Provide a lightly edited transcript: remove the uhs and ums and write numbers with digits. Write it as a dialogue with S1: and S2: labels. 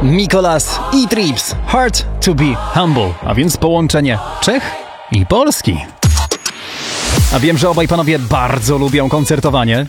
S1: Mikolas i Trips. Hard to be humble, a więc połączenie Czech i Polski. A wiem, że obaj panowie bardzo lubią koncertowanie.